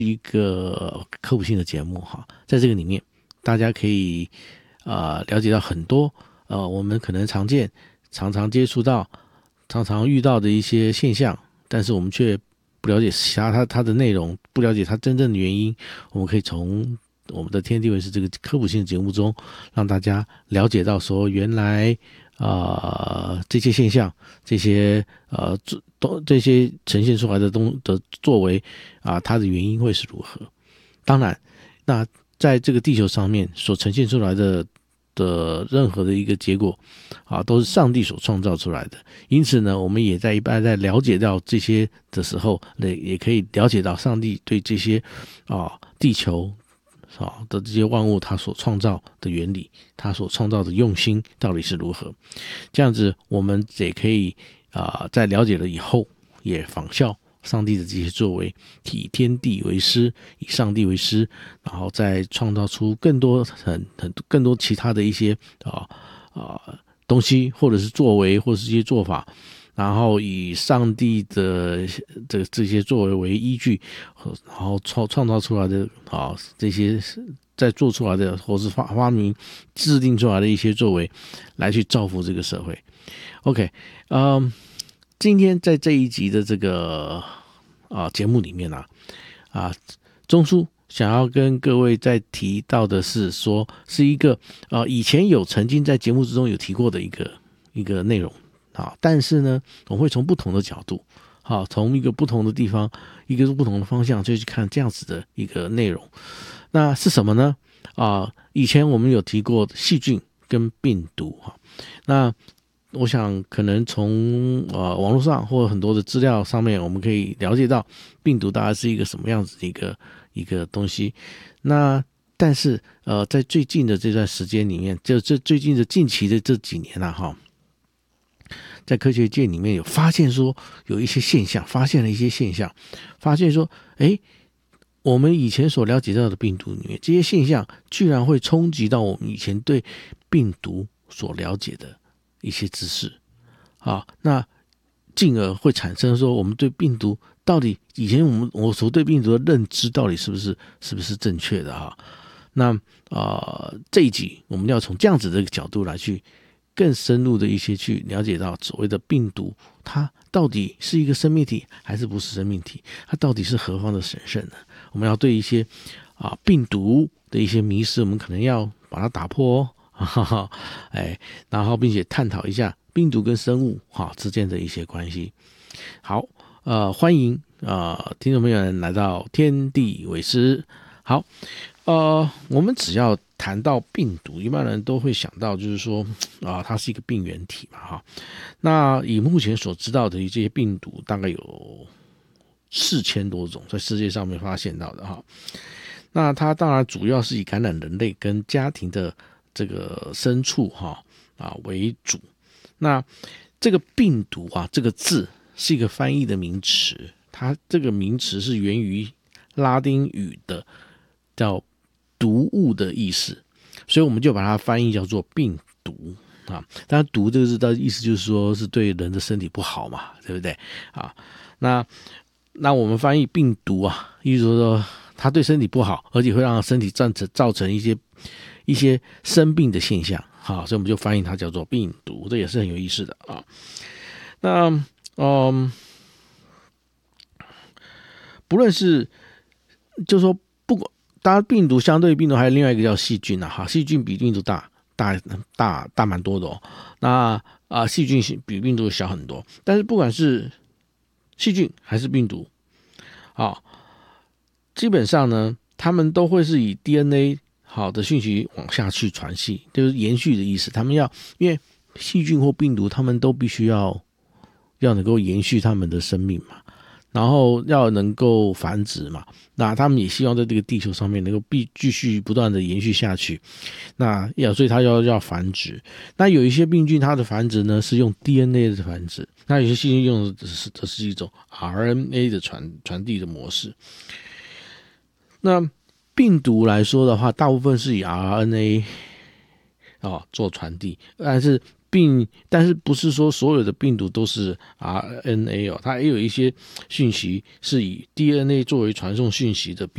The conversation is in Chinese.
一个科普性的节目哈，在这个里面大家可以了解到很多我们可能常见、常常接触到、常常遇到的一些现象，但是我们却不了解它的内容，不了解它真正的原因。我们可以从我们的天地为师这个科普性的节目中，让大家了解到说，原来这些现象，这些这些呈现出来的作为它的原因会是如何？当然，那在这个地球上面所呈现出来的任何的一个结果都是上帝所创造出来的。因此呢，我们也一般在了解到这些的时候，也可以了解到上帝对这些地球的这些万物他所创造的原理，他所创造的用心到底是如何。这样子我们也可以在了解了以后，也仿效上帝的这些作为，以天地为师，以上帝为师，然后再创造出更多更多其他的一些东西，或者是作为，或者是一些做法，然后以上帝的这些作为为依据，然后创造出来的这些再做出来的，或是发明制定出来的一些作为，来去造福这个社会。OK，今天在这一集的这个节目里面中书想要跟各位再提到的是说，是一个以前曾经在节目之中有提过的一个内容但是呢，我们会从不同的角度从一个不同的地方，一个不同的方向，就去看这样子的一个内容。那是什么呢？以前我们有提过细菌跟病毒那我想可能从网络上或很多的资料上面，我们可以了解到病毒大概是一个什么样子的一个东西。那但是在最近的这段时间里面，就最近的近期的这几年在科学界里面有发现说有一些现象，发现说我们以前所了解到的病毒里面，这些现象居然会冲击到我们以前对病毒所了解的一些知识那进而会产生说，我们对病毒到底以前我所对病毒的认知到底是不是正确的那这一集我们要从这样子的一个角度来去更深入的一些去了解到所谓的病毒，它到底是一个生命体还是不是生命体？它到底是何方的神圣呢？我们要对一些病毒的一些迷思，我们可能要把它打破然后并且探讨一下病毒跟生物之间的一些关系。好，欢迎听众朋友们来到天地为师。好，我们只要谈到病毒，一般人都会想到就是说它是一个病原体嘛那以目前所知道的这些病毒，大概有4000多种在世界上面发现到的那它当然主要是以感染人类跟家庭的这个牲畜为主。那这个病毒这个字是一个翻译的名词，它这个名词是源于拉丁语的叫毒物的意思，所以我们就把它翻译叫做病毒当然毒这个字的意思就是说是对人的身体不好嘛，对不对那我们翻译病毒意思说它对身体不好，而且会让身体造成一些生病的现象所以我们就翻译它叫做病毒，这也是很有意思的那不论是就是说不管当然病毒相对于病毒还有另外一个叫细菌细菌比病毒大蛮多的那细菌比病毒小很多，但是不管是细菌还是病毒基本上呢，他们都会是以 DNA 的讯息往下去传递，就是延续的意思。他们因为细菌或病毒，他们都必须要能够延续他们的生命嘛，然后要能够繁殖嘛，那他们也希望在这个地球上面能够继续不断的延续下去，所以它要繁殖。那有一些病菌它的繁殖呢是用 DNA 的繁殖，那有些细菌用的则是一种 RNA 的传递的模式。那病毒来说的话，大部分是以 RNA 做传递，但是不是说所有的病毒都是 RNA 它也有一些讯息是以 DNA 作为传送讯息的